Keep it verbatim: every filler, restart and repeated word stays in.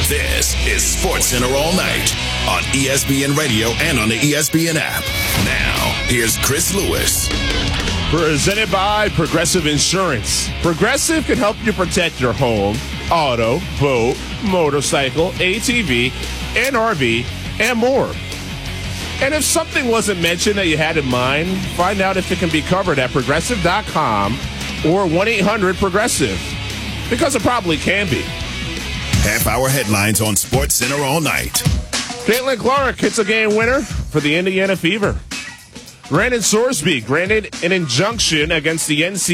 This is SportsCenter All Night on E S P N Radio and on the E S P N app. Now, here's Chris Lewis. Presented by Progressive Insurance. Progressive can help you protect your home, auto, boat, motorcycle, A T V, and R V, and more. And if something wasn't mentioned that you had in mind, find out if it can be covered at progressive dot com or one eight hundred progressive. Because it probably can be. Half-hour headlines on SportsCenter All Night. Caitlin Clark hits a game winner for the Indiana Fever. Brandon Sorsby granted an injunction against the N C